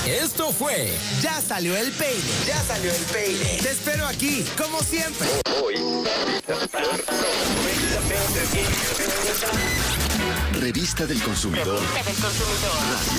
Esto fue Ya salió el peine. Ya salió el peine. Te espero aquí, como siempre. Revista del Consumidor. Radio.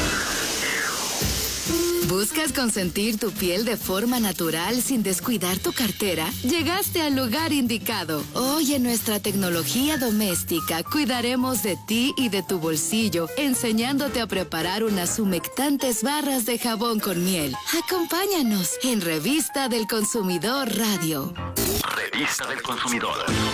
¿Buscas consentir tu piel de forma natural sin descuidar tu cartera? Llegaste al lugar indicado. Hoy en nuestra tecnología doméstica cuidaremos de ti y de tu bolsillo, enseñándote a preparar unas humectantes barras de jabón con miel. Acompáñanos en Revista del Consumidor Radio. Revista del Consumidor.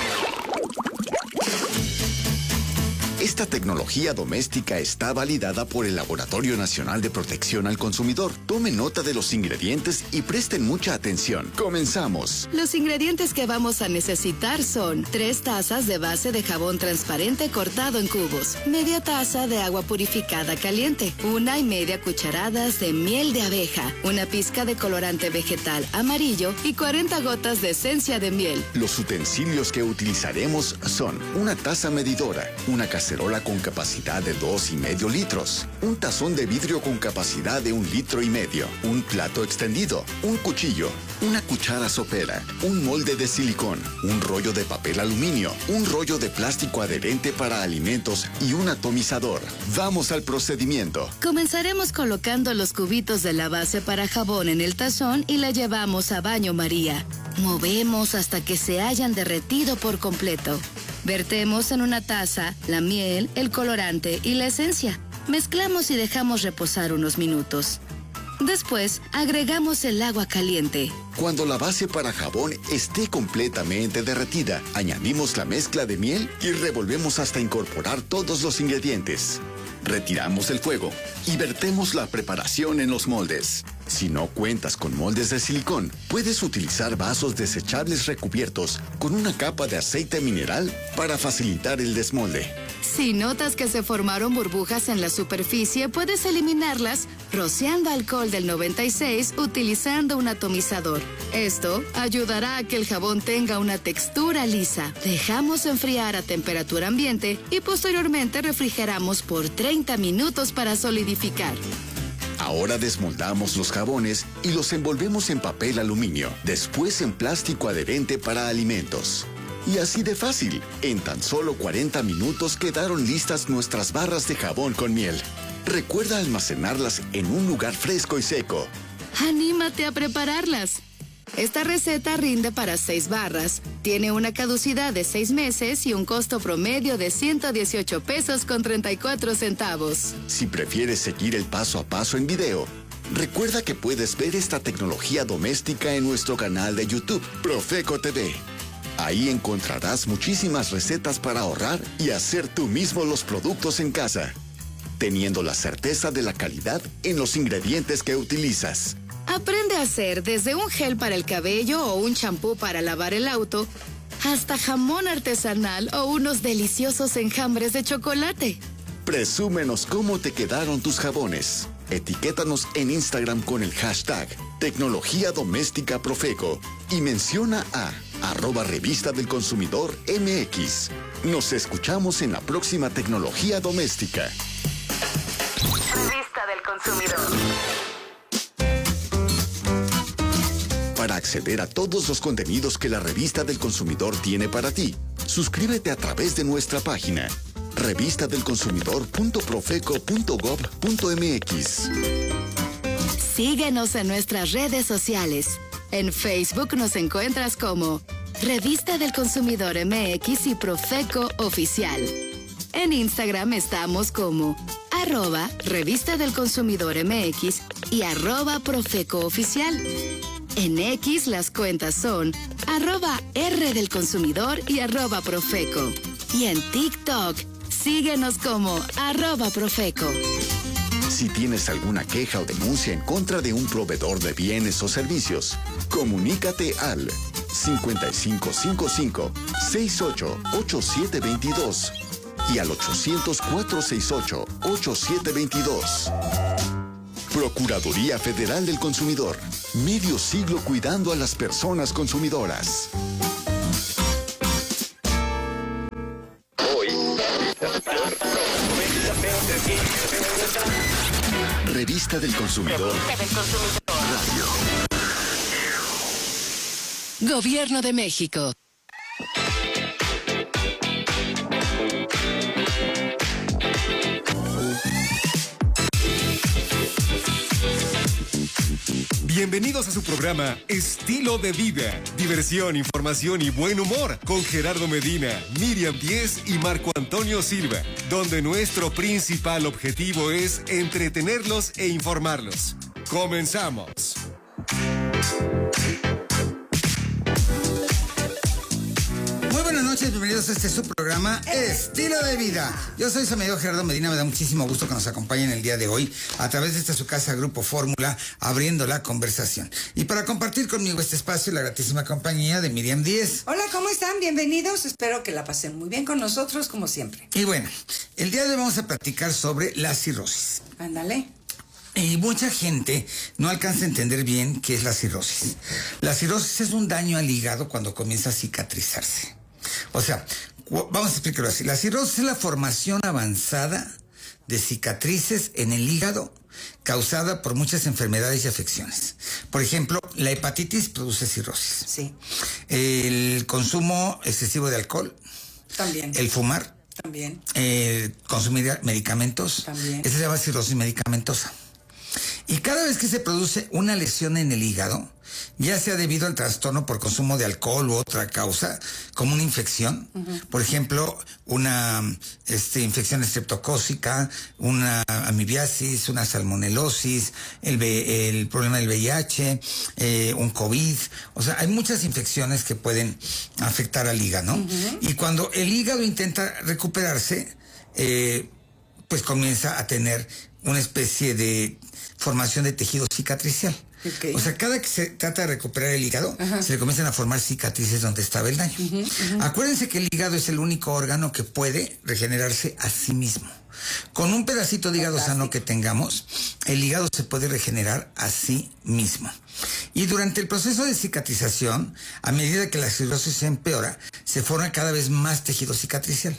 Esta tecnología doméstica está validada por el Laboratorio Nacional de Protección al Consumidor. Tome nota de los ingredientes y presten mucha atención. Comenzamos. Los ingredientes que vamos a necesitar son 3 tazas de base de jabón transparente cortado en cubos, media taza de agua purificada caliente, 1,5 cucharadas de miel de abeja, una pizca de colorante vegetal amarillo y 40 gotas de esencia de miel. Los utensilios que utilizaremos son una taza medidora, una cacerola con capacidad de 2,5 litros, un tazón de vidrio con capacidad de 1,5 litros, un plato extendido, un cuchillo, una cuchara sopera, un molde de silicón, un rollo de papel aluminio, un rollo de plástico adherente para alimentos y un atomizador. Vamos al procedimiento. Comenzaremos colocando los cubitos de la base para jabón en el tazón y la llevamos a baño María. Movemos hasta que se hayan derretido por completo. Vertemos en una taza la miel, el colorante y la esencia. Mezclamos y dejamos reposar unos minutos. Después, agregamos el agua caliente. Cuando la base para jabón esté completamente derretida, añadimos la mezcla de miel y revolvemos hasta incorporar todos los ingredientes. Retiramos el fuego y vertemos la preparación en los moldes. Si no cuentas con moldes de silicón, puedes utilizar vasos desechables recubiertos con una capa de aceite mineral para facilitar el desmolde. Si notas que se formaron burbujas en la superficie, puedes eliminarlas rociando alcohol del 96 utilizando un atomizador. Esto ayudará a que el jabón tenga una textura lisa. Dejamos enfriar a temperatura ambiente y posteriormente refrigeramos por 30 minutos para solidificar. Ahora desmoldamos los jabones y los envolvemos en papel aluminio, después en plástico adherente para alimentos. Y así de fácil, en tan solo 40 minutos quedaron listas nuestras barras de jabón con miel. Recuerda almacenarlas en un lugar fresco y seco. ¡Anímate a prepararlas! Esta receta rinde para 6 barras, tiene una caducidad de 6 meses y un costo promedio de 118 pesos con 34 centavos. Si prefieres seguir el paso a paso en video, recuerda que puedes ver esta tecnología doméstica en nuestro canal de YouTube, Profeco TV. Ahí encontrarás muchísimas recetas para ahorrar y hacer tú mismo los productos en casa, teniendo la certeza de la calidad en los ingredientes que utilizas. Aprende a hacer desde un gel para el cabello o un champú para lavar el auto, hasta jamón artesanal o unos deliciosos enjambres de chocolate. Presúmenos cómo te quedaron tus jabones. Etiquétanos en Instagram con el hashtag Tecnología Doméstica Profeco y menciona a @Revista del Consumidor MX. Nos escuchamos en la próxima Tecnología Doméstica. Revista del Consumidor. Para acceder a todos los contenidos que la Revista del Consumidor tiene para ti, suscríbete a través de nuestra página revistadelconsumidor.profeco.gov.mx. Síguenos en nuestras redes sociales. En Facebook nos encuentras como Revista del Consumidor MX y Profeco Oficial. En Instagram estamos como @Revista del Consumidor MX y @Profeco Oficial. En X las cuentas son @R del Consumidor y @Profeco. Y en TikTok, síguenos como @Profeco. Si tienes alguna queja o denuncia en contra de un proveedor de bienes o servicios, comunícate al 5555-688722 y al 800-468-8722. Procuraduría Federal del Consumidor. Medio siglo cuidando a las personas consumidoras. Hoy. Revista del Consumidor. Radio. Gobierno de México. Bienvenidos a su programa Estilo de Vida, diversión, información y buen humor con Gerardo Medina, Miriam Díez y Marco Antonio Silva, donde nuestro principal objetivo es entretenerlos e informarlos. Comenzamos. Muy buenas noches, bienvenidos a este su programa Estilo de Vida. Yo soy su amigo Gerardo Medina, me da muchísimo gusto que nos acompañen el día de hoy a través de esta su casa Grupo Fórmula, abriendo la conversación. Y para compartir conmigo este espacio, la gratísima compañía de Miriam Díez. Hola, ¿cómo están? Bienvenidos, espero que la pasen muy bien con nosotros, como siempre. Y bueno, el día de hoy vamos a platicar sobre la cirrosis. Ándale. Y mucha gente no alcanza a entender bien qué es la cirrosis. La cirrosis es un daño al hígado cuando comienza a cicatrizarse. O sea, vamos a explicarlo así. La cirrosis es la formación avanzada de cicatrices en el hígado causada por muchas enfermedades y afecciones. Por ejemplo, la hepatitis produce cirrosis. Sí. El consumo excesivo de alcohol. También. El fumar. También. Consumir medicamentos. También. Esa se llama cirrosis medicamentosa. Y cada vez que se produce una lesión en el hígado, ya sea debido al trastorno por consumo de alcohol u otra causa, como una infección, por ejemplo, una infección estreptocócica, una amibiasis, una salmonelosis, el problema del VIH, un COVID, o sea, hay muchas infecciones que pueden afectar al hígado, ¿no? Y cuando el hígado intenta recuperarse, pues comienza a tener una especie de formación de tejido cicatricial. Okay. O sea, cada que se trata de recuperar el hígado, se le comienzan a formar cicatrices donde estaba el daño. Acuérdense que el hígado es el único órgano que puede regenerarse a sí mismo. Con un pedacito de hígado sano que tengamos, el hígado se puede regenerar a sí mismo. Y durante el proceso de cicatrización, a medida que la cirrosis se empeora, se forma cada vez más tejido cicatricial.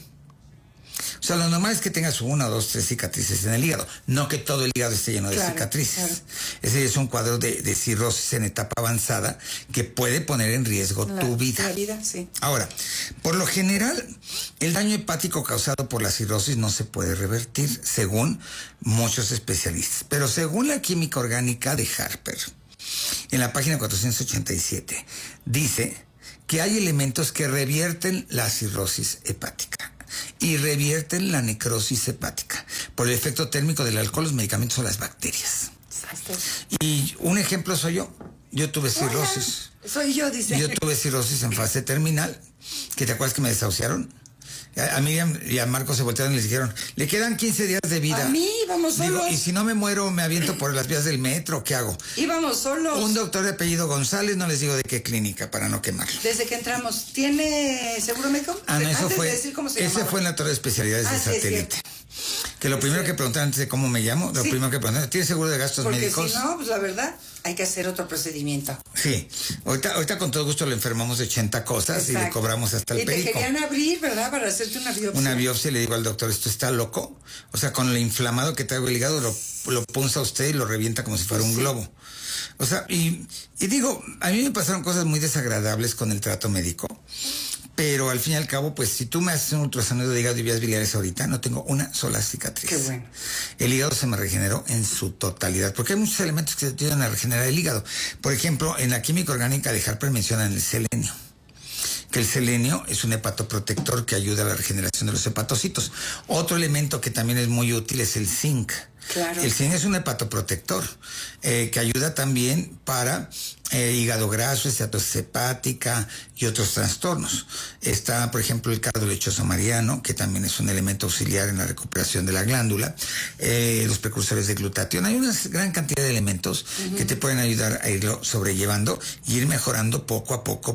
O sea, lo normal es que tengas 1, 2, 3 cicatrices en el hígado, no que todo el hígado esté lleno de cicatrices. Claro. Ese es un cuadro de cirrosis en etapa avanzada que puede poner en riesgo tu vida. La vida, sí. Ahora, por lo general, el daño hepático causado por la cirrosis no se puede revertir, según muchos especialistas. Pero según la química orgánica de Harper, en la página 487, dice que hay elementos que revierten la cirrosis hepática y revierten la necrosis hepática por el efecto térmico del alcohol, los medicamentos o las bacterias. Y un ejemplo soy yo. Yo tuve cirrosis. Soy yo, dice. Yo tuve cirrosis en fase terminal. ¿Que te acuerdas que me desahuciaron? A Miriam y a Marco se voltearon y les dijeron, le quedan 15 días de vida. A mí, íbamos solos. Digo, y si no me muero, me aviento por las vías del metro, ¿qué hago? Íbamos solos. Un doctor de apellido González, no les digo de qué clínica, para no quemarlo. Desde que entramos, ¿tiene seguro médico? Ah, no, eso antes fue. De decir cómo se ese llamaba. fue en la torre de especialidades de satélite. Que lo primero que preguntaron antes de cómo me llamo, lo primero que preguntaron, ¿tiene seguro de gastos médicos? Porque si no, pues la verdad, hay que hacer otro procedimiento. Sí, ahorita con todo gusto lo enfermamos de 80 cosas. Exacto. Y le cobramos hasta el perico. Y te querían abrir, ¿verdad? Para hacerte una biopsia. Una biopsia, le digo al doctor, ¿esto está loco? O sea, con lo inflamado que traigo el hígado, lo punza usted y lo revienta como si fuera un globo. O sea, y digo, a mí me pasaron cosas muy desagradables con el trato médico. Pero al fin y al cabo, pues si tú me haces un ultrasonido de hígado y vías biliares ahorita, no tengo una sola cicatriz. Qué bueno. El hígado se me regeneró en su totalidad, porque hay muchos elementos que se ayudan a regenerar el hígado. Por ejemplo, en la química orgánica de Harper mencionan el selenio. Que el selenio es un hepatoprotector que ayuda a la regeneración de los hepatocitos. Otro elemento que también es muy útil es el zinc. Claro. El zinc es un hepatoprotector que ayuda también para hígado graso, esteatosis hepática y otros trastornos. Está, por ejemplo, el cardo lechoso mariano, que también es un elemento auxiliar en la recuperación de la glándula. Los precursores de glutatión. Hay una gran cantidad de elementos que te pueden ayudar a irlo sobrellevando y ir mejorando poco a poco.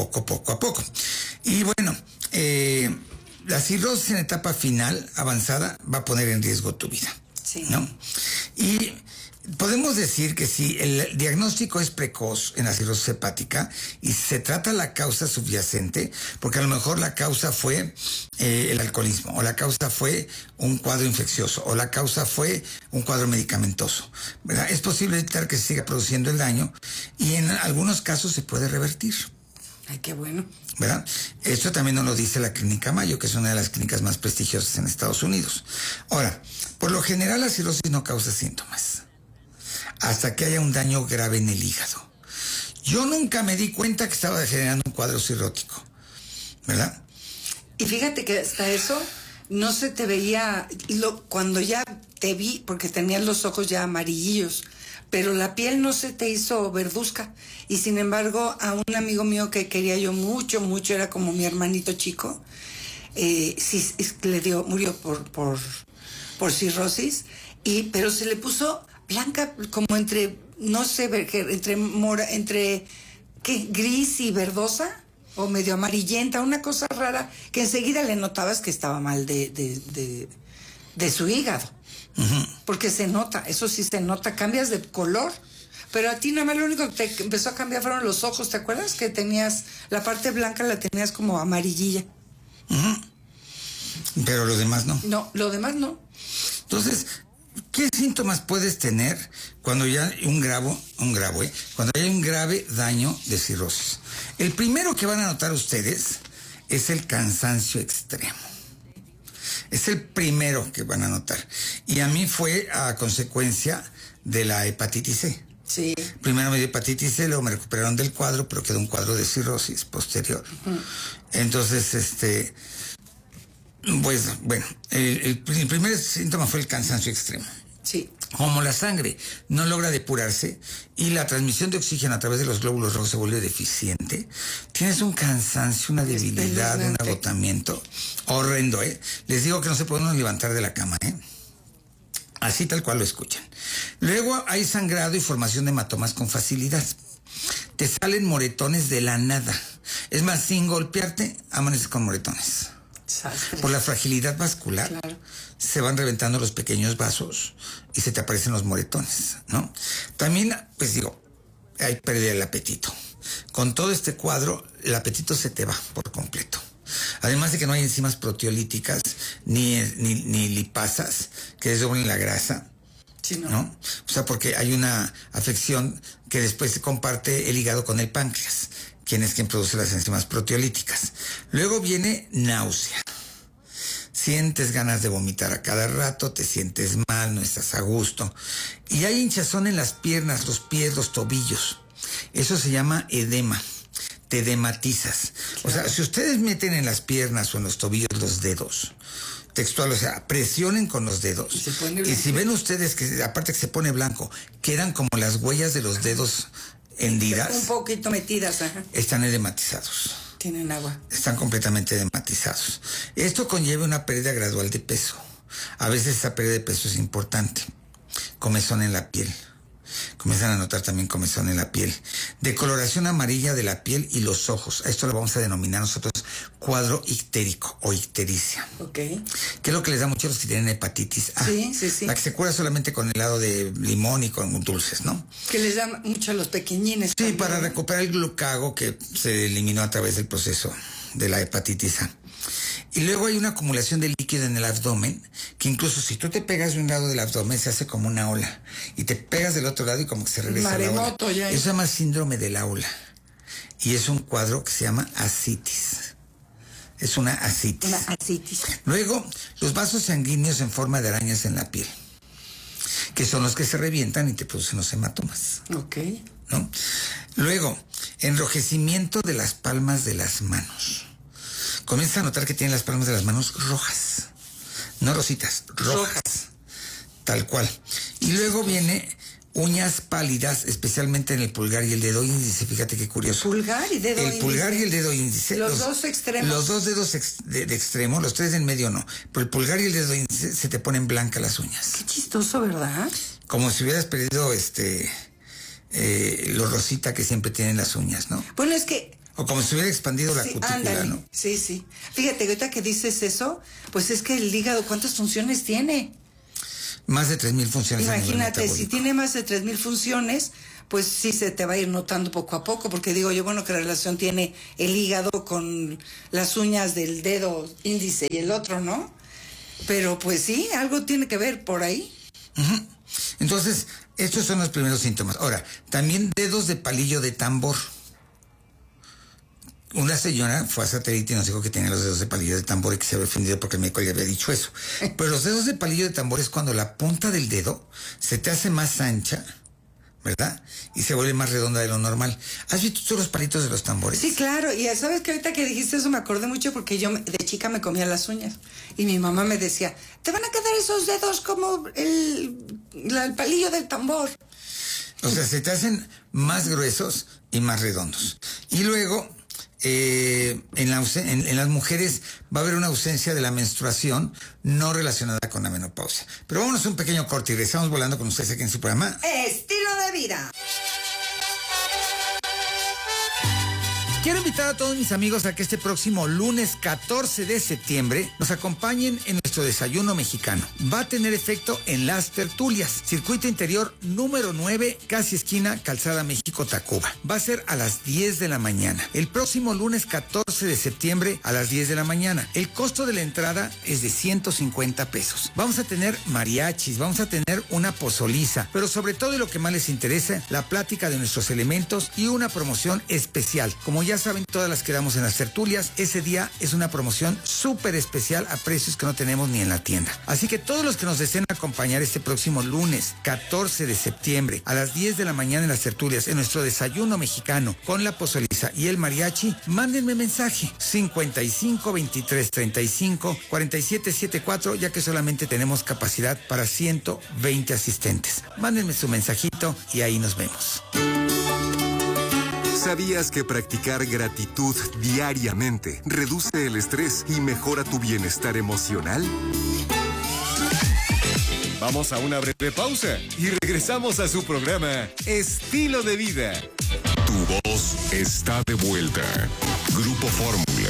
Y bueno, la cirrosis en etapa final avanzada va a poner en riesgo tu vida. Sí. ¿No? Y Podemos decir que si el diagnóstico es precoz en la cirrosis hepática y se trata la causa subyacente, porque a lo mejor la causa fue el alcoholismo, o la causa fue un cuadro infeccioso, o la causa fue un cuadro medicamentoso, ¿verdad? Es posible evitar que se siga produciendo el daño y en algunos casos se puede revertir. Ay, qué bueno. ¿Verdad? Esto también nos lo dice la Clínica Mayo, que es una de las clínicas más prestigiosas en Estados Unidos. Ahora, por lo general la cirrosis no causa síntomas hasta que haya un daño grave en el hígado. Yo nunca me di cuenta que estaba generando un cuadro cirrótico, ¿verdad? Y fíjate que hasta eso no se te veía, cuando ya te vi, porque tenías los ojos ya amarillillos, pero la piel no se te hizo verduzca. Y sin embargo, a un amigo mío que quería yo mucho, mucho, era como mi hermanito chico, sí, murió por cirrosis, pero se le puso blanca, como entre, no sé, entre ¿qué? Gris y verdosa, o medio amarillenta, una cosa rara, que enseguida le notabas que estaba mal de su hígado. Uh-huh. Porque se nota, eso sí se nota, cambias de color. Pero a ti nada más lo único que te empezó a cambiar fueron los ojos, ¿te acuerdas? Que tenías, la parte blanca la tenías como amarillilla. Uh-huh. Pero lo demás no. No, lo demás no. Entonces, ¿qué síntomas puedes tener cuando ya cuando hay un grave daño de cirrosis? El primero que van a notar ustedes es el cansancio extremo. Es el primero que van a notar. Y a mí fue a consecuencia de la hepatitis C. Sí. Primero me dio hepatitis C, luego me recuperaron del cuadro, pero quedó un cuadro de cirrosis posterior. Uh-huh. Entonces, pues, bueno, el primer síntoma fue el cansancio extremo. Sí. Como la sangre no logra depurarse y la transmisión de oxígeno a través de los glóbulos rojos se vuelve deficiente, tienes un cansancio, una debilidad, un agotamiento horrendo, ¿eh? Les digo que no se pueden levantar de la cama, ¿eh? Así tal cual lo escuchan. Luego hay sangrado y formación de hematomas con facilidad. Te salen moretones de la nada. Es más, sin golpearte, amaneces con moretones. Por la fragilidad vascular, claro, se van reventando los pequeños vasos y se te aparecen los moretones, ¿no? También, pues digo, hay pérdida del apetito. Con todo este cuadro, el apetito se te va por completo. Además de que no hay enzimas proteolíticas ni lipasas que desdoblen la grasa, sí, ¿no? O sea, porque hay una afección que después se comparte el hígado con el páncreas, quien es quien produce las enzimas proteolíticas. Luego viene náusea. Sientes ganas de vomitar a cada rato, te sientes mal, no estás a gusto. Y hay hinchazón en las piernas, los pies, los tobillos. Eso se llama edema. Te edematizas. Claro. O sea, si ustedes meten en las piernas o en los tobillos los dedos, textual, o sea, presionen con los dedos. Y si ven ustedes que, aparte que se pone blanco, quedan como las huellas de los dedos hendidas. Un poquito metidas, ajá. Están edematizados. Tienen agua. Están completamente edematizados. Esto conlleva una pérdida gradual de peso. A veces esa pérdida de peso es importante. Comezón en la piel. Comienzan a notar también comezón en la piel. Decoloración amarilla de la piel y los ojos. A esto lo vamos a denominar nosotros cuadro ictérico o ictericia. Ok. Que es lo que les da mucho a los que tienen hepatitis A. Sí, sí, sí. La que se cura solamente con helado de limón y con dulces, ¿no? Que les da mucho a los pequeñines. Sí, también, para ¿no? recuperar el glucago que se eliminó a través del proceso de la hepatitis A. Y luego hay una acumulación de líquido en el abdomen, que incluso si tú te pegas de un lado del abdomen se hace como una ola, y te pegas del otro lado y como que se regresa Maremoto, la ola. ya. Eso se llama síndrome de la ola. Y es un cuadro que se llama ascitis. Es una ascitis. Una ascitis. Luego, los vasos sanguíneos en forma de arañas en la piel, que son los que se revientan y te producen los hematomas. Ok. ¿No? Luego, enrojecimiento de las palmas de las manos. Comienza a notar que tienen las palmas de las manos rojas. No rositas, rojas. Tal cual. Y luego viene uñas pálidas, especialmente en el pulgar y el dedo índice. Fíjate qué curioso. Pulgar y dedo índice. El pulgar y el dedo índice. Los dos extremos. Los dos dedos de extremo, los tres en medio no. Pero el pulgar y el dedo índice se te ponen blancas las uñas. Qué chistoso, ¿verdad? Como si hubieras perdido lo rosita que siempre tienen las uñas, ¿no? Bueno, es que... O como si hubiera expandido la cutícula, ándale. ¿no? Sí, sí. Fíjate, ahorita que dices eso, pues es que el hígado, ¿cuántas funciones tiene? Más de 3,000 funciones. Imagínate, si tiene más de 3,000 funciones, pues sí se te va a ir notando poco a poco, porque digo yo, bueno, ¿qué relación tiene el hígado con las uñas del dedo índice y el otro, no? Pero pues sí, algo tiene que ver por ahí. Uh-huh. Entonces, estos son los primeros síntomas. Ahora, también dedos de palillo de tambor. Una señora fue a Satélite y nos dijo que tenía los dedos de palillo de tambor y que se había ofendido porque el médico le había dicho eso. Pero los dedos de palillo de tambor es cuando la punta del dedo se te hace más ancha, ¿verdad? Y se vuelve más redonda de lo normal. ¿Has visto tú los palitos de los tambores? Sí, claro. Y sabes que ahorita que dijiste eso me acordé mucho porque yo de chica me comía las uñas. Y mi mamá me decía, te van a quedar esos dedos como el palillo del tambor. O sea, se te hacen más gruesos y más redondos. Y luego, en las mujeres va a haber una ausencia de la menstruación no relacionada con la menopausia. Pero vámonos a un pequeño corte y regresamos volando con ustedes aquí en su programa Estilo de Vida. Quiero invitar a todos mis amigos a que este próximo lunes 14 de septiembre nos acompañen en nuestro desayuno mexicano. Va a tener efecto en Las Tertulias, circuito interior número 9, casi esquina Calzada México-Tacuba. Va a ser a las 10 de la mañana. El próximo lunes 14 de septiembre a las 10 de la mañana. El costo de la entrada es de 150 pesos. Vamos a tener mariachis, vamos a tener una pozoliza, pero sobre todo y lo que más les interesa, la plática de nuestros elementos y una promoción especial. Como ya saben, todas las que damos en Las Tertulias, ese día es una promoción súper especial a precios que no tenemos ni en la tienda. Así que todos los que nos deseen acompañar este próximo lunes 14 de septiembre a las 10 de la mañana en Las Tertulias, en nuestro desayuno mexicano con la pozoliza y el mariachi, mándenme mensaje 55 23 35 47 74, ya que solamente tenemos capacidad para 120 asistentes. Mándenme su mensajito y ahí nos vemos. ¿Sabías que practicar gratitud diariamente reduce el estrés y mejora tu bienestar emocional? Vamos a una breve pausa y regresamos a su programa Estilo de Vida. Tu voz está de vuelta. Grupo Fórmula.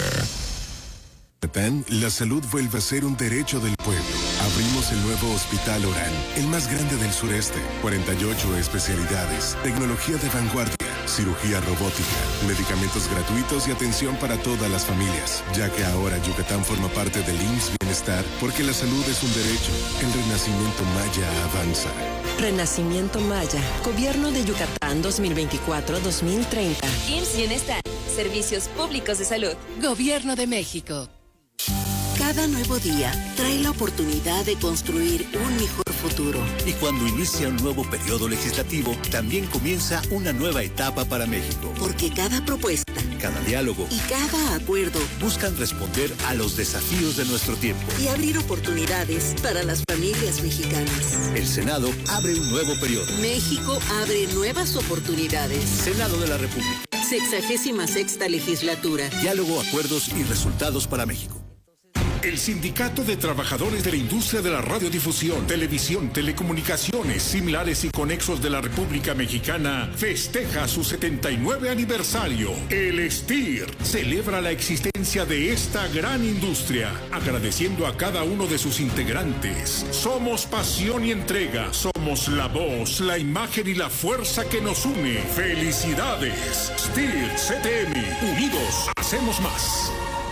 La salud vuelve a ser un derecho del pueblo. Abrimos el nuevo Hospital Oral, el más grande del sureste. 48 especialidades, tecnología de vanguardia, cirugía robótica, medicamentos gratuitos y atención para todas las familias. Ya que ahora Yucatán forma parte del IMSS Bienestar, porque la salud es un derecho. El renacimiento maya avanza. Renacimiento Maya, Gobierno de Yucatán 2024-2030. IMSS Bienestar, Servicios Públicos de Salud. Gobierno de México. Cada nuevo día trae la oportunidad de construir un mejor futuro. Y cuando inicia un nuevo periodo legislativo, también comienza una nueva etapa para México. Porque cada propuesta, cada diálogo y cada acuerdo buscan responder a los desafíos de nuestro tiempo y abrir oportunidades para las familias mexicanas. El Senado abre un nuevo periodo. México abre nuevas oportunidades. Senado de la República. 66ª legislatura. Diálogo, acuerdos y resultados para México. El Sindicato de Trabajadores de la Industria de la Radiodifusión, Televisión, Telecomunicaciones, Similares y Conexos de la República Mexicana festeja su 79 aniversario. El STIR celebra la existencia de esta gran industria, agradeciendo a cada uno de sus integrantes. Somos pasión y entrega, somos la voz, la imagen y la fuerza que nos une. ¡Felicidades! STIR CTM, unidos hacemos más.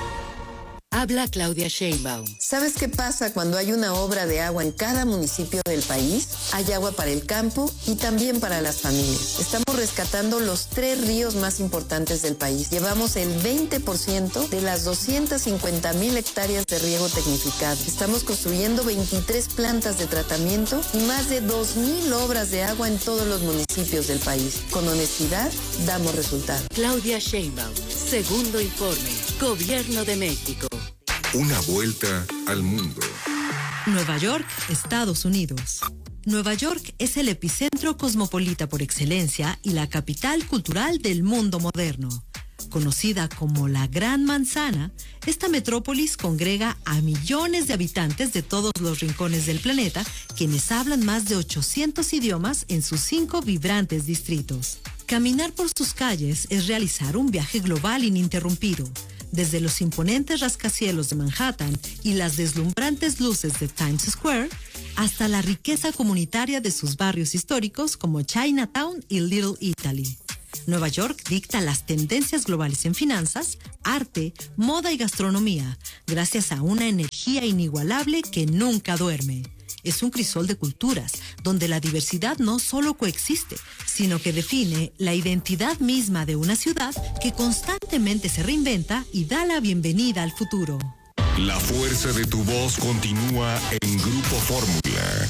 Habla Claudia Sheinbaum. ¿Sabes qué pasa cuando hay una obra de agua en cada municipio del país? Hay agua para el campo y también para las familias. Estamos rescatando los 3 ríos más importantes del país. Llevamos el 20% de las 250,000 hectáreas de riego tecnificado. Estamos construyendo 23 plantas de tratamiento y más de 2,000 obras de agua en todos los municipios del país. Con honestidad, damos resultados. Claudia Sheinbaum, segundo informe. Gobierno de México. Una vuelta al mundo. Nueva York, Estados Unidos. Nueva York es el epicentro cosmopolita por excelencia y la capital cultural del mundo moderno. Conocida como la Gran Manzana, esta metrópolis congrega a millones de habitantes de todos los rincones del planeta, quienes hablan más de 800 idiomas en sus 5 vibrantes distritos. Caminar por sus calles es realizar un viaje global ininterrumpido. Desde los imponentes rascacielos de Manhattan y las deslumbrantes luces de Times Square, hasta la riqueza comunitaria de sus barrios históricos como Chinatown y Little Italy. Nueva York dicta las tendencias globales en finanzas, arte, moda y gastronomía, gracias a una energía inigualable que nunca duerme. Es un crisol de culturas, donde la diversidad no solo coexiste, sino que define la identidad misma de una ciudad que constantemente se reinventa y da la bienvenida al futuro. La fuerza de tu voz continúa en Grupo Fórmula.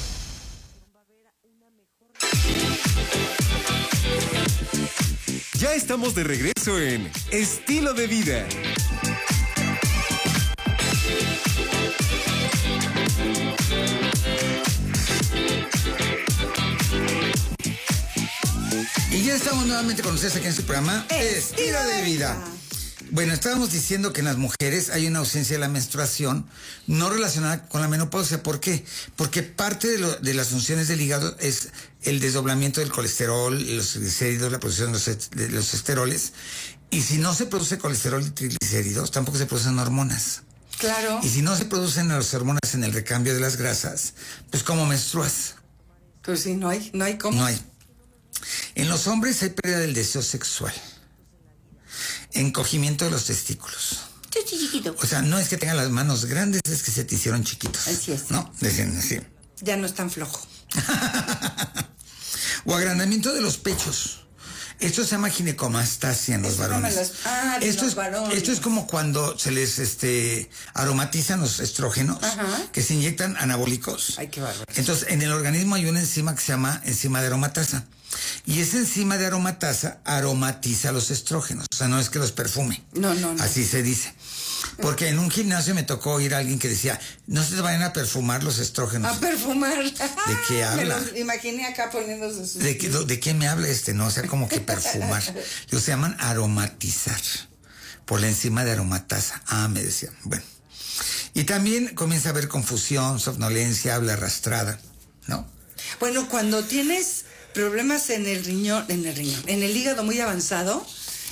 Ya estamos de regreso en Estilo de Vida. Y ya estamos nuevamente con ustedes aquí en su programa Estilo de Vida. Bueno, estábamos diciendo que en las mujeres hay una ausencia de la menstruación no relacionada con la menopausia. ¿Por qué? Porque parte de las funciones del hígado es el desdoblamiento del colesterol, los triglicéridos, la producción de los esteroles. Y si no se produce colesterol y triglicéridos, tampoco se producen hormonas. Claro. Y si no se producen las hormonas en el recambio de las grasas, pues ¿cómo menstruas? Pues sí, no hay cómo. No hay. En los hombres hay pérdida del deseo sexual, encogimiento de los testículos. Chiquito. O sea, no es que tengan las manos grandes, es que se te hicieron chiquitos. Así es. ¿No? Decían así. Ya no es tan flojo. O agrandamiento de los pechos. Esto se llama ginecomastasia en los varones. Esto es como cuando se les aromatizan los estrógenos, que se inyectan anabólicos. Ay, qué bárbaro. Entonces, en el organismo hay una enzima que se llama enzima de aromatasa. Y esa enzima de aromatasa aromatiza los estrógenos. O sea, no es que los perfume. No. Así se dice. Porque en un gimnasio me tocó oír a alguien que decía, no se te vayan a perfumar los estrógenos. A perfumar. ¿De qué habla? Me los imaginé acá poniéndose sus... ¿De qué me habla no? O sea, como que perfumar. Ellos se llaman aromatizar. Por la enzima de aromatasa. Me decían. Bueno. Y también comienza a haber confusión, somnolencia, habla arrastrada, ¿no? Bueno, cuando tienes problemas en el hígado muy avanzado,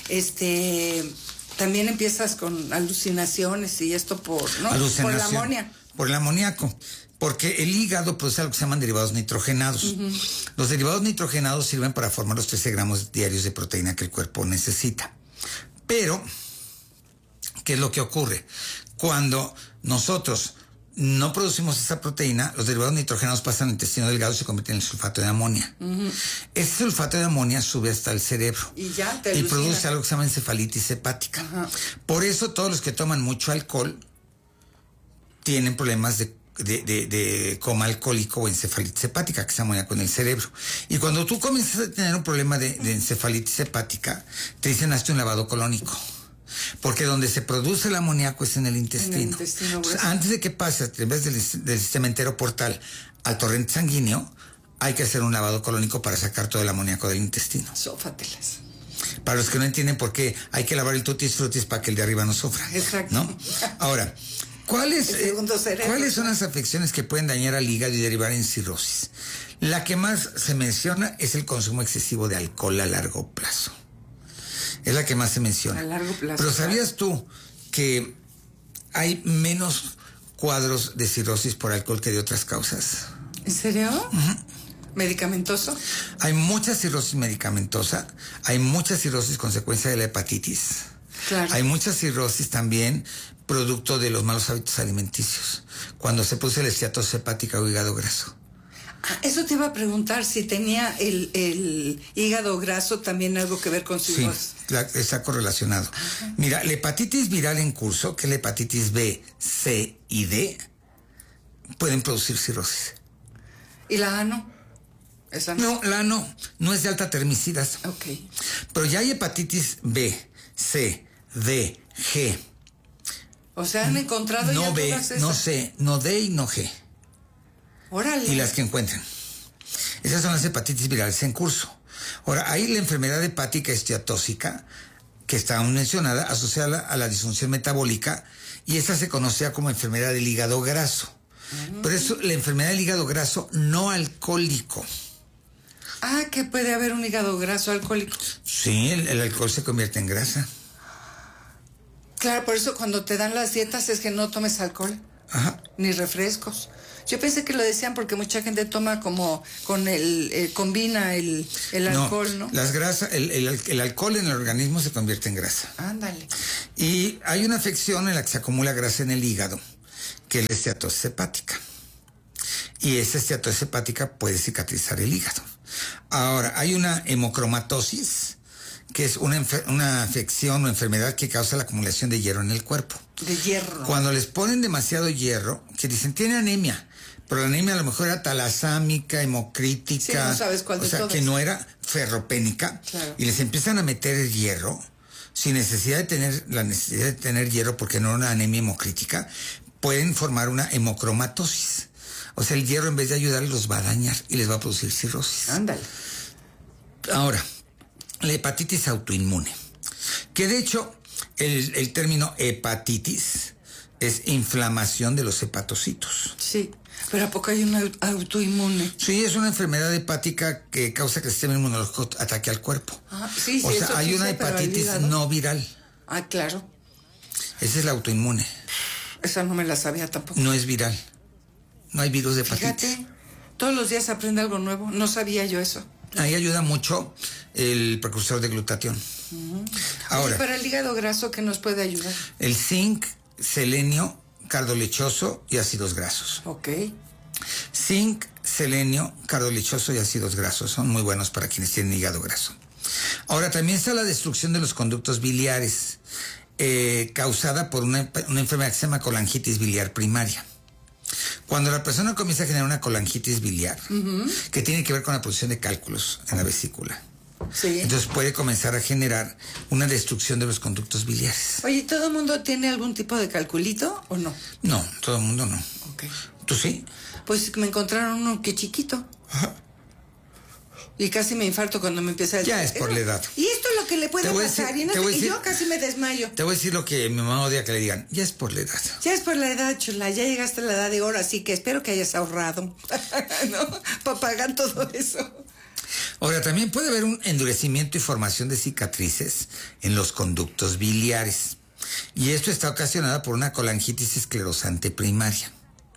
también empiezas con alucinaciones y esto por la amonía. Por el amoníaco. Porque el hígado produce algo que se llaman derivados nitrogenados. Uh-huh. Los derivados nitrogenados sirven para formar los 13 gramos diarios de proteína que el cuerpo necesita. Pero, ¿qué es lo que ocurre? Cuando nosotros no producimos esa proteína, los derivados nitrogenados pasan al intestino delgado y se convierten en el sulfato de amonio. Uh-huh. Ese sulfato de amonio sube hasta el cerebro y produce algo que se llama encefalitis hepática. Uh-huh. Por eso todos los que toman mucho alcohol tienen problemas de coma alcohólico o encefalitis hepática, que se amoníaco en el cerebro. Y cuando tú comienzas a tener un problema de encefalitis hepática, te dicen hazte un lavado colónico. Porque donde se produce el amoníaco es en el intestino. Entonces, antes de que pase, en vez del sistema entero portal al torrente sanguíneo, hay que hacer un lavado colónico para sacar todo el amoníaco del intestino. Sófatelas. Para los que no entienden por qué hay que lavar el tutis frutis para que el de arriba no sufra. Exacto. ¿No? Ahora, ¿cuáles son las afecciones que pueden dañar al hígado y derivar en cirrosis? La que más se menciona es el consumo excesivo de alcohol a largo plazo. Es la que más se menciona. A largo plazo. Pero ¿sabías tú que hay menos cuadros de cirrosis por alcohol que de otras causas? ¿En serio? Uh-huh. ¿Medicamentoso? Hay mucha cirrosis medicamentosa, hay mucha cirrosis consecuencia de la hepatitis. Claro. Hay mucha cirrosis también producto de los malos hábitos alimenticios, cuando se produce la esteatosis hepática o hígado graso. Eso te iba a preguntar, si tenía el hígado graso también algo que ver con cirrosis. Sí, está correlacionado. Ajá. Mira, la hepatitis viral en curso, que es la hepatitis B, C y D, pueden producir cirrosis. ¿Y la ANO? ¿Esa no? No, la ANO no es de alta termicidas. Ok. Pero ya hay hepatitis B, C, D, G. O sea, han encontrado no ya B, todas esas. No C, no D y no G. Órale. Y las que encuentren. Esas son las hepatitis virales en curso. Ahora, hay la enfermedad hepática esteatóxica, que está aún mencionada, asociada a la disfunción metabólica, y esta se conocía como enfermedad del hígado graso. Pero eso, la enfermedad del hígado graso no alcohólico. Que puede haber un hígado graso alcohólico. Sí, el alcohol se convierte en grasa. Claro, por eso cuando te dan las dietas es que no tomes alcohol. Ajá. Ni refrescos. Yo pensé que lo decían porque mucha gente toma como con combina el alcohol, ¿no? Las grasas, el alcohol en el organismo se convierte en grasa. Ándale. Y hay una afección en la que se acumula grasa en el hígado, que es la esteatosis hepática. Y esa esteatosis hepática puede cicatrizar el hígado. Ahora, hay una hemocromatosis, que es una afección o enfermedad que causa la acumulación de hierro en el cuerpo. De hierro. Cuando les ponen demasiado hierro, que dicen, tiene anemia, pero la anemia a lo mejor era talasámica, hemocrítica, sí, no sabes cuál de todas. Que no era ferropénica, claro. Y les empiezan a meter el hierro, sin necesidad de tener hierro, porque no era una anemia hemocrítica, pueden formar una hemocromatosis. O sea, el hierro en vez de ayudarles los va a dañar y les va a producir cirrosis. Ándale. Ahora, la hepatitis autoinmune, que de hecho el término hepatitis es inflamación de los hepatocitos. Sí, pero ¿a poco hay una autoinmune? Sí, es una enfermedad hepática que causa que el sistema inmunológico ataque al cuerpo. Ah, sí, o sea, hay una hepatitis no viral. Ah, claro. Esa es la autoinmune. Esa no me la sabía tampoco. No es viral. No hay virus de hepatitis. Fíjate, todos los días aprende algo nuevo. No sabía yo eso. Ahí ayuda mucho el precursor de glutatión. Ahora, oye, para el hígado graso, ¿qué nos puede ayudar? El zinc, selenio, cardo lechoso y ácidos grasos. Ok. Zinc, selenio, cardo lechoso y ácidos grasos son muy buenos para quienes tienen hígado graso. Ahora, también está la destrucción de los conductos biliares, causada por una enfermedad que se llama colangitis biliar primaria. Cuando la persona comienza a generar una colangitis biliar, que tiene que ver con la producción de cálculos en la vesícula, sí. Entonces puede comenzar a generar una destrucción de los conductos biliares. Oye, ¿todo el mundo tiene algún tipo de calculito o no? No, todo el mundo no. Okay. ¿Tú sí? Pues me encontraron uno que chiquito. Ajá. Y casi me infarto cuando me empieza a decir. Ya es por la edad. Y esto es lo que le puede pasar. Y yo casi me desmayo. Te voy a decir lo que mi mamá odia que le digan. Ya es por la edad. Ya es por la edad, chula. Ya llegaste a la edad de oro, así que espero que hayas ahorrado. ¿No? Para pagar todo eso. Ahora, también puede haber un endurecimiento y formación de cicatrices en los conductos biliares. Y esto está ocasionado por una colangitis esclerosante primaria.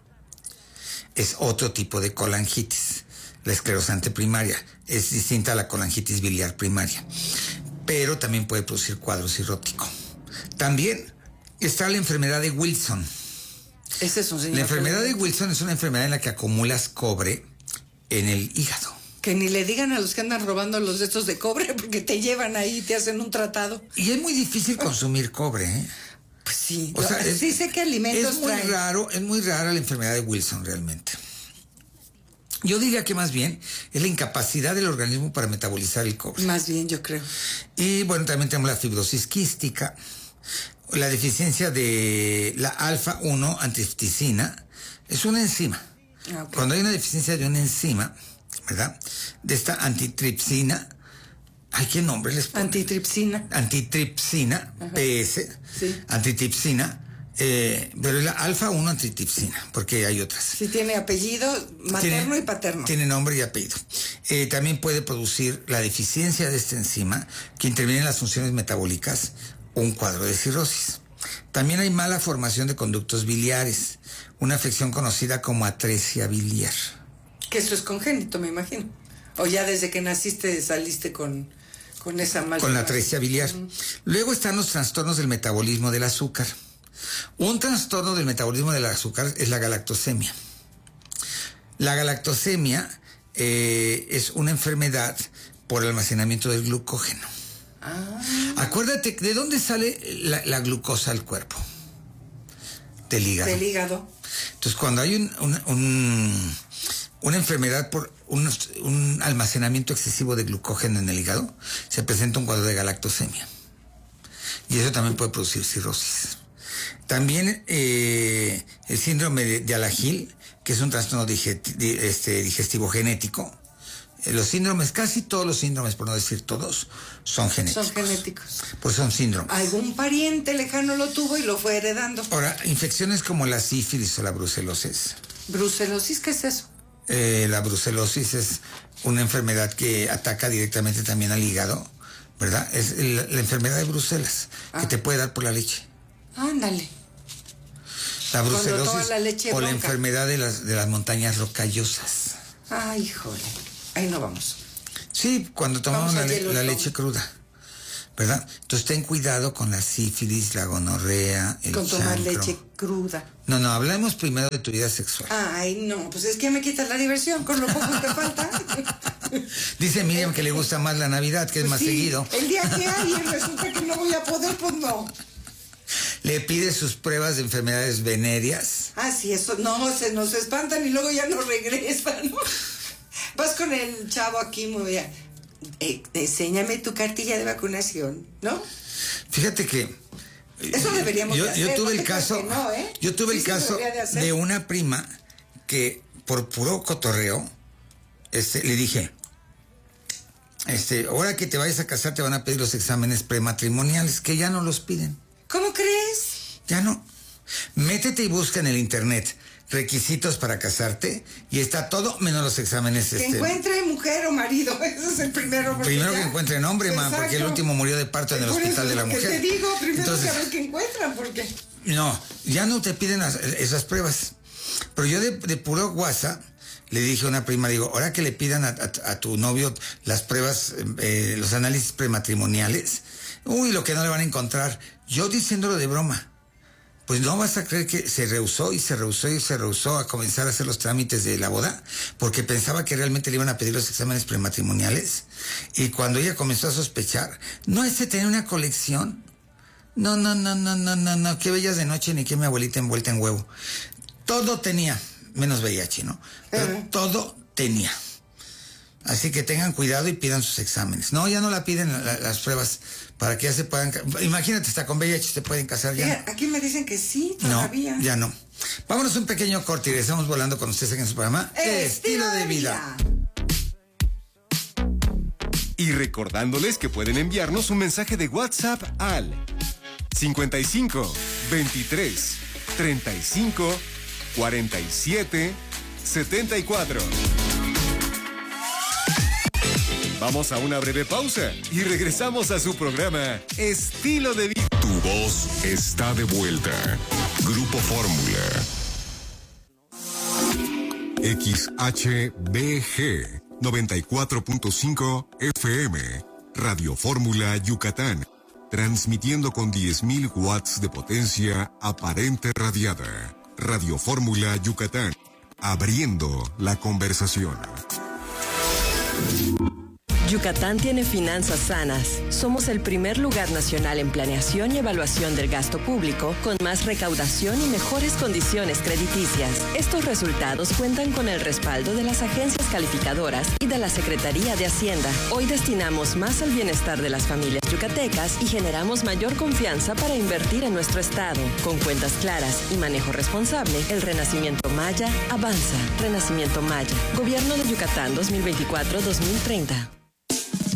Es otro tipo de colangitis. La esclerosante primaria es distinta a la colangitis biliar primaria, pero también puede producir cuadro cirrótico. También está la enfermedad de Wilson. Ese es un señor. La enfermedad de Wilson es una enfermedad en la que acumulas cobre en el hígado. Que ni le digan a los que andan robando los de estos de cobre, porque te llevan ahí y te hacen un tratado. Y es muy difícil consumir cobre, ¿eh? Pues sí. O sea, sí sé qué alimentos es muy rara la enfermedad de Wilson realmente. Yo diría que más bien es la incapacidad del organismo para metabolizar el cobre. Más bien, yo creo. Y bueno, también tenemos la fibrosis quística, la deficiencia de la alfa-1 antitripsina, es una enzima. Okay. Cuando hay una deficiencia de una enzima, ¿verdad? De esta antitripsina, ¿ay, qué nombre les pone? Antitripsina, PS, sí. Antitripsina. Pero es la alfa-1 antitripsina, porque hay otras. Sí, tiene apellido materno y paterno. Tiene nombre y apellido. También puede producir la deficiencia de esta enzima, que interviene en las funciones metabólicas, un cuadro de cirrosis. También hay mala formación de conductos biliares, una afección conocida como atresia biliar. Que eso es congénito, me imagino. O ya desde que naciste saliste con esa mala... Con la atresia biliar. Luego están los trastornos del metabolismo del azúcar. Un trastorno del metabolismo del azúcar es la galactosemia. La galactosemia es una enfermedad por el almacenamiento del glucógeno. Acuérdate, ¿de dónde sale la glucosa al cuerpo? Del hígado. Del hígado. Entonces, cuando hay una enfermedad por un almacenamiento excesivo de glucógeno en el hígado, se presenta un cuadro de galactosemia. Y eso también puede producir cirrosis. También el síndrome de Alagil, que es un trastorno digestivo genético. Los síndromes, casi todos los síndromes, por no decir todos, son genéticos. Son genéticos. Pues son síndromes. Algún pariente lejano lo tuvo y lo fue heredando. Ahora, infecciones como la sífilis o la brucelosis. ¿Brucelosis qué es eso? La brucelosis es una enfermedad que ataca directamente también al hígado, ¿verdad? Es la enfermedad de Bruselas, que te puede dar por la leche. Ándale. La brucelosis la leche o la bronca. enfermedad de las montañas rocallosas. Ay, híjole. Ahí no vamos. Sí, cuando tomamos Vamos la leche cruda, ¿verdad? Entonces ten cuidado con la sífilis, la gonorrea, el Con tomar chancro. leche cruda. No, hablemos primero de tu vida sexual. Ay, no, pues es que me quitas la diversión con lo poco que falta. Dice Miriam que le gusta más la Navidad, que es Pues más sí, seguido. El día que hay y resulta que no voy a poder, pues no. Le pide sus pruebas de enfermedades venéreas. Ah, sí, eso, no, se nos espantan y luego ya no regresan, ¿no? Vas con el chavo aquí, muy bien. Enséñame tu cartilla de vacunación, ¿no? Fíjate que eso deberíamos de hacer. Yo tuve ¿no? el caso, no, ¿eh? yo tuve Sí el se caso debería de de una prima que por puro cotorreo, le dije, ahora que te vayas a casar te van a pedir los exámenes prematrimoniales, que ya no los piden. ¿Cómo crees? Ya no. Métete y busca en el internet requisitos para casarte y está todo menos los exámenes. Que encuentre mujer o marido, ese es el primero. Primero que encuentren hombre, porque el último murió de parto en el hospital de la mujer. Te digo, primero entonces, que a ver qué encuentran, porque... No, ya no te piden esas pruebas. Pero yo de puro WhatsApp le dije a una prima, digo, ahora que le pidan a tu novio las pruebas, los análisis prematrimoniales, uy, lo que no le van a encontrar. Yo diciéndolo de broma. Pues no vas a creer que se rehusó a comenzar a hacer los trámites de la boda porque pensaba que realmente le iban a pedir los exámenes prematrimoniales. Y cuando ella comenzó a sospechar, no, tenía una colección. No, qué bellas de noche ni qué mi abuelita envuelta en huevo. Todo tenía, menos VIH, ¿no? Pero todo tenía. Así que tengan cuidado y pidan sus exámenes. No, ya no la piden las pruebas para que ya se puedan... Imagínate, hasta con VIH se pueden casar ya. Aquí me dicen que sí, todavía. No, ya no. Vámonos un pequeño corte y regresamos volando con ustedes en su programa Estilo de Vida. Y recordándoles que pueden enviarnos un mensaje de WhatsApp al 55 23 35 47 74. Vamos a una breve pausa y regresamos a su programa Estilo de Vida. Tu voz está de vuelta. Grupo Fórmula. XHBG 94.5 FM. Radio Fórmula Yucatán. Transmitiendo con 10.000 watts de potencia aparente radiada. Radio Fórmula Yucatán. Abriendo la conversación. Yucatán tiene finanzas sanas. Somos el primer lugar nacional en planeación y evaluación del gasto público, con más recaudación y mejores condiciones crediticias. Estos resultados cuentan con el respaldo de las agencias calificadoras y de la Secretaría de Hacienda. Hoy destinamos más al bienestar de las familias yucatecas y generamos mayor confianza para invertir en nuestro estado. Con cuentas claras y manejo responsable, el Renacimiento Maya avanza. Renacimiento Maya. Gobierno de Yucatán 2024-2030.